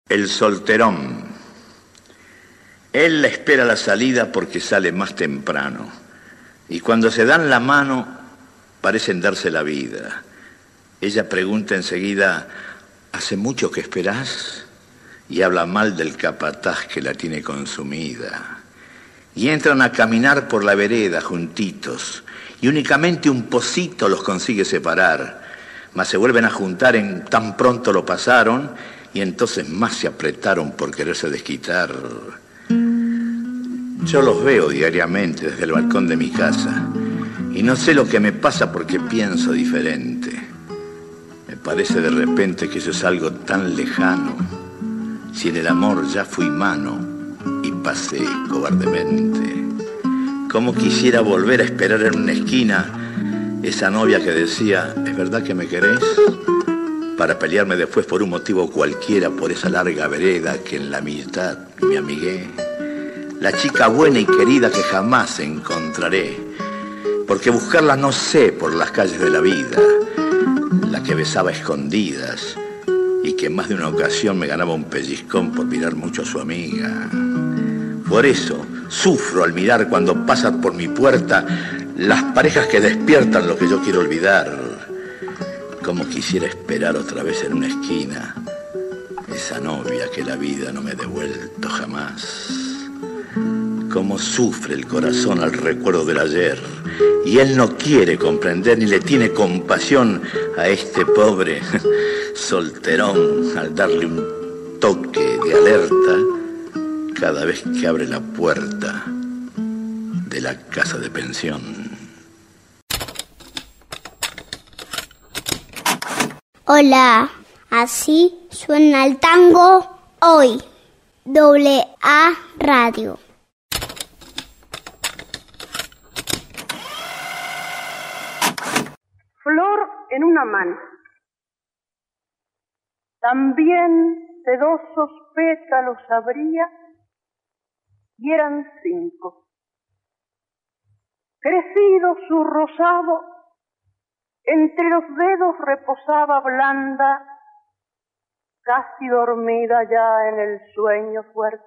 El solterón. Él la espera la salida porque sale más temprano. Y cuando se dan la mano, parecen darse la vida. Ella pregunta enseguida, ¿hace mucho que esperás? Y habla mal del capataz que la tiene consumida. Y entran a caminar por la vereda juntitos. Y únicamente un pocito los consigue separar. Mas se vuelven a juntar en tan pronto lo pasaron. Y entonces más se apretaron por quererse desquitar. Yo los veo diariamente desde el balcón de mi casa. Y no sé lo que me pasa porque pienso diferente. Me parece de repente que eso es algo tan lejano. Si en el amor ya fui mano y pasé cobardemente. Como quisiera volver a esperar en una esquina esa novia que decía, ¿es verdad que me querés? Para pelearme después por un motivo cualquiera por esa larga vereda que en la mitad me amigué. La chica buena y querida que jamás encontraré, porque buscarla no sé por las calles de la vida, la que besaba escondidas y que en más de una ocasión me ganaba un pellizcón por mirar mucho a su amiga. Por eso sufro al mirar cuando pasan por mi puerta las parejas que despiertan lo que yo quiero olvidar. Como quisiera esperar otra vez en una esquina esa novia que la vida no me ha devuelto jamás. Cómo sufre el corazón al recuerdo del ayer. Y él no quiere comprender ni le tiene compasión a este pobre solterón al darle un toque de alerta cada vez que abre la puerta de la casa de pensión. Hola, así suena el tango hoy. AA Radio. Flor en una mano. También sedosos pétalos abría y eran 5. Crecido su rosado, entre los dedos reposaba blanda, casi dormida ya en el sueño fuerte.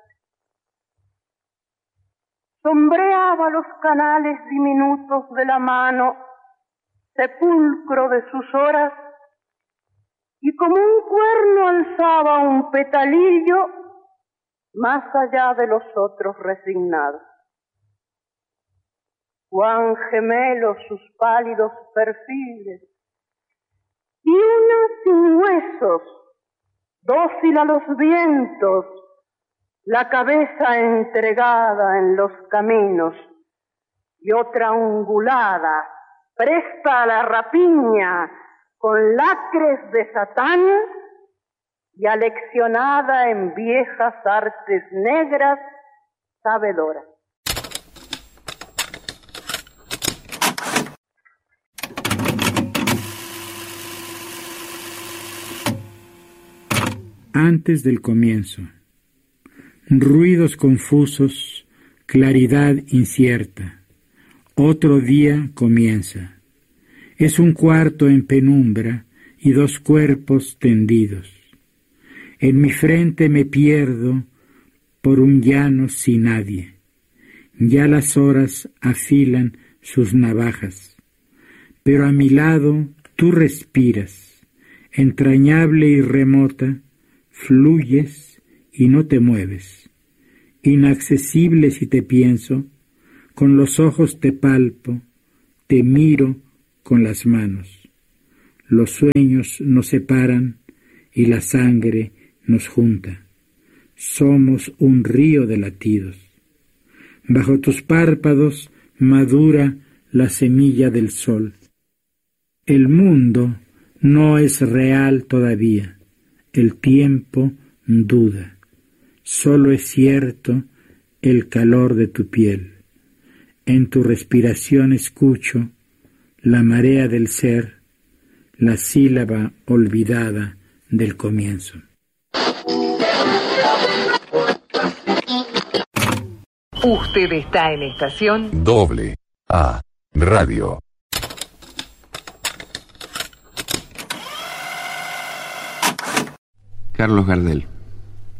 Sombreaba los canales diminutos de la mano, sepulcro de sus horas, y como un cuerno alzaba un petalillo más allá de los otros resignados. Cuán gemelos sus pálidos perfiles, y una sin huesos, dócil a los vientos, la cabeza entregada en los caminos, y otra ungulada, presta a la rapiña, con lacres de Satán, y aleccionada en viejas artes negras, sabedora. Antes del comienzo. Ruidos confusos, claridad incierta. Otro día comienza. Es un cuarto en penumbra y 2 cuerpos tendidos. En mi frente me pierdo por un llano sin nadie. Ya las horas afilan sus navajas. Pero a mi lado tú respiras, entrañable y remota, fluyes y no te mueves. Inaccesible si te pienso, con los ojos te palpo, te miro con las manos. Los sueños nos separan y la sangre nos junta. Somos un río de latidos. Bajo tus párpados madura la semilla del sol. El mundo no es real todavía. El tiempo duda. Solo es cierto el calor de tu piel. En tu respiración escucho la marea del ser, la sílaba olvidada del comienzo. Usted está en estación AA Radio. Carlos Gardel.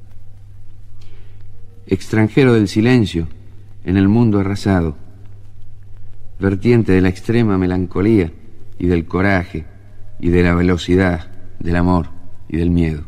extranjero del silencio en el mundo arrasado, vertiente de la extrema melancolía y del coraje y de la velocidad, del amor y del miedo.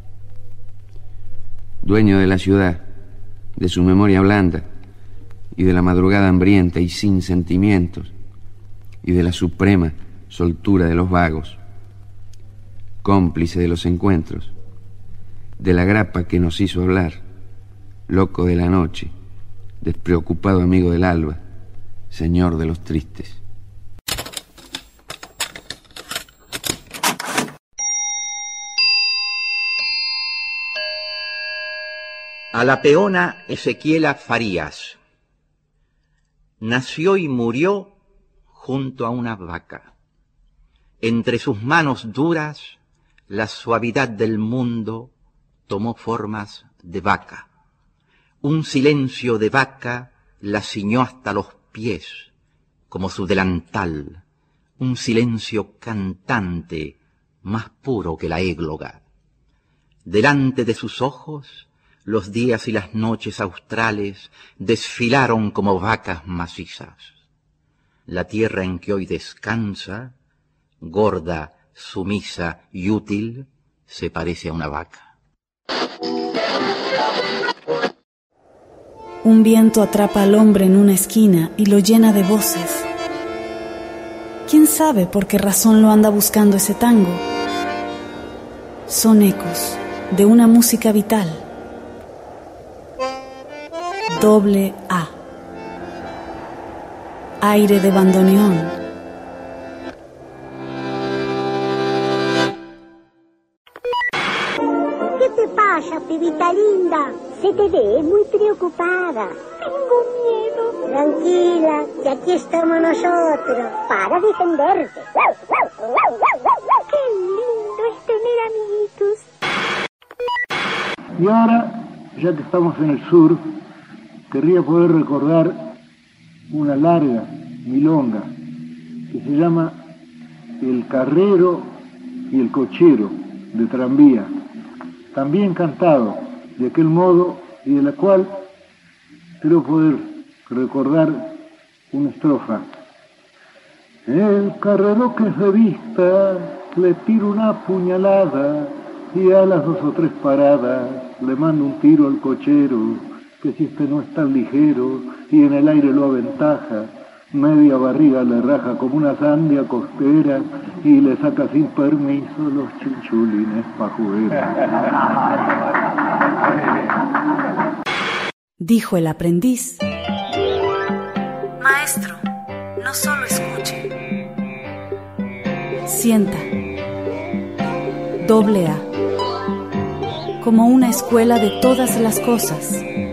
Dueño de la ciudad, de su memoria blanda y de la madrugada hambrienta y sin sentimientos y de la suprema soltura de los vagos, cómplice de los encuentros, de la grapa que nos hizo hablar, loco de la noche, despreocupado amigo del alba, señor de los tristes. A la peona Ezequiela Farías. Nació y murió junto a una vaca. Entre sus manos duras, la suavidad del mundo tomó formas de vaca. Un silencio de vaca la ciñó hasta los pies, como su delantal, un silencio cantante, más puro que la égloga. Delante de sus ojos, los días y las noches australes desfilaron como vacas macizas. La tierra en que hoy descansa, gorda, sumisa y útil, se parece a una vaca. Un viento atrapa al hombre en una esquina y lo llena de voces. ¿Quién sabe por qué razón lo anda buscando ese tango? Son ecos de una música vital. AA. Aire de bandoneón. ¿Qué te pasa, pibita linda? Se te ve muy preocupada. Tengo miedo. Tranquila, que aquí estamos nosotros para defenderte. Qué lindo es tener amiguitos. Y ahora, ya que estamos en el sur, querría poder recordar una larga milonga que se llama El Carrero y el Cochero de Tranvía, también cantado de aquel modo y de la cual quiero poder recordar una estrofa. El carrero que se vista le tira una puñalada y a las 2 o 3 paradas le manda un tiro al cochero, que si este no es tan ligero y en el aire lo aventaja, media barriga le raja como una sandia costera y le saca sin permiso los chinchulines pajueros. Dijo el aprendiz: Maestro, no solo escuche, sienta. AA. Como una escuela de todas las cosas.